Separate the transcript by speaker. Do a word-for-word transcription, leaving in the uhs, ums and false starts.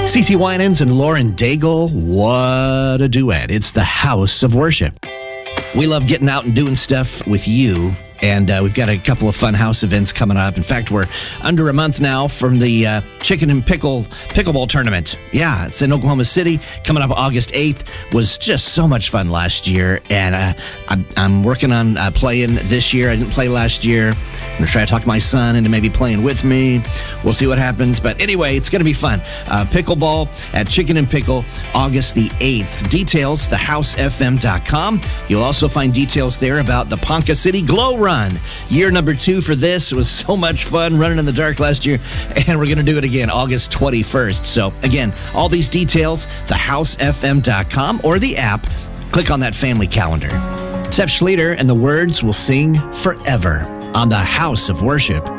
Speaker 1: CeCe Winans and Lauren Daigle, what a duet. It's the House of Worship. We love getting out and doing stuff with you, and uh, we've got a couple of fun house events coming up. In fact, we're under a month now from the uh, Chicken and Pickle Pickleball Tournament. Yeah, it's in Oklahoma City, coming up August eighth. Was just so much fun last year, and uh, I'm, I'm working on uh, playing this year. I didn't play last year. I'm going to try to talk my son into maybe playing with me. We'll see what happens. But anyway, it's going to be fun. Uh, pickleball at Chicken and Pickle, August the eighth. Details, the house f m dot com. You'll also find details there about the Ponca City Glow Run. Year number two for this. It was so much fun running in the dark last year, and we're going to do it again August twenty-first. So again, all these details, the house f m dot com or the app. Click on that family calendar. Seth Schleter and the Words will sing forever on the House of Worship.